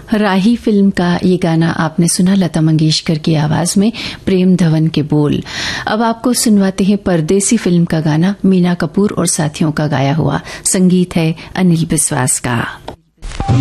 राही film का ये गाना आपने सुना, लता मंगेशकर की आवाज में, प्रेम धवन के बोल। अब आपको सुनवाते हैं परदेसी फिल्म का गाना, मीना कपूर और साथियों का गाया हुआ। संगीत है अनिल बिस्वास का।